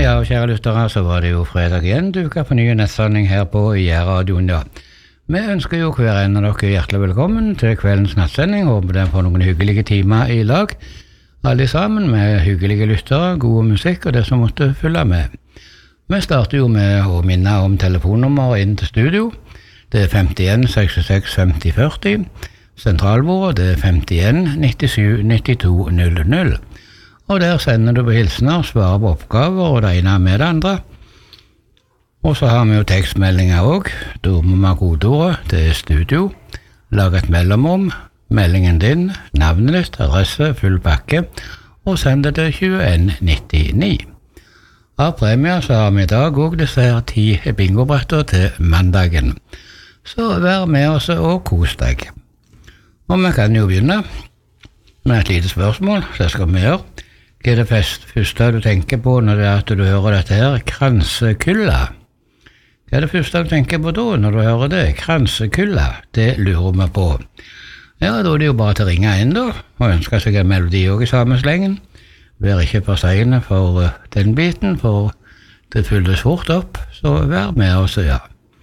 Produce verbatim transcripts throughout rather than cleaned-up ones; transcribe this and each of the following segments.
Ja, kjære lyttere, så var det jo fredag igjen, duket på ny nettsending her på I R-radioen, ja. Vi ønsker jo hver en av dere hjertelig velkommen til kveldens nettsending, håper dere får noen hyggelige timer i lag, alle sammen med hyggelige lyttere, god musikk og det som måtte følge med. Vi starter jo med å minne om telefonnummer inn til studio. Det er femtien sekstiseks femti førti. Sentralbordet det er femtien nittisju nittito null null. Og der sender du på hilsener, svarer på oppgaver og det ene med det andre. Og så har vi jo tekstmeldinger også. Da må vi ha kodeordet, det er studio. Lag et mellomrom, meldingen din, navnet ditt, adresse, full pakke, og send det til tjueen nittini. Av premier så har vi i dag også disse her ti bingobretter til mandagen. Så vær med oss og kos deg. Og vi kan jo begynne med et lite spørsmål, det skal vi gjøre. Hva er det første du tenker på når det er at du hører dette her? Kransekulla. Hva er det første du tenker på da når du hører det? Kransekulla, det lurer vi på. Ja, da er det jo bare til å ringe inn da, og ønske seg en melodi også i samme slengen. Vær ikke for sene for den biten, for det fylles fort opp, så vær med oss, ja.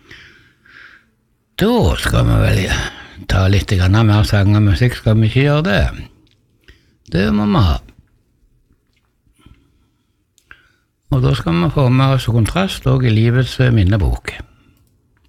Da skal vi vel ta litt mer sang og musikk, skal vi ikke gjøre det? Det må vi ha. Og da skal vi få med oss kontrast og i livets minnebok.